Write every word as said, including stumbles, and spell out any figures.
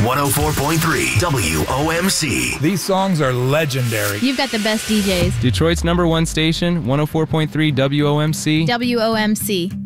one oh four point three W O M C. These songs are legendary. You've got the best D Js. Detroit's number one station, one oh four point three W O M C. W O M C.